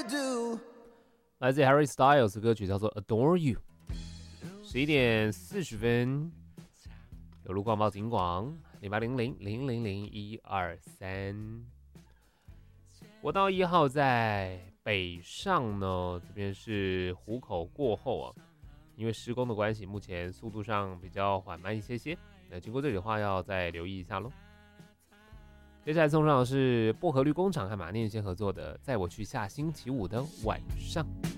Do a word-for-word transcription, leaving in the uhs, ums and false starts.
来自 Harry Styles 歌曲叫做 Adore You。十一点四十分，有路广报警广零八零零零零零一二三。国道一号在北上呢，这边是湖口过后啊，因为施工的关系，目前速度上比较缓慢一些些。那经过这里的话，要再留意一下喽。接下来送上的是薄荷绿工厂和马念先合作的《在我去下星期五的晚上》。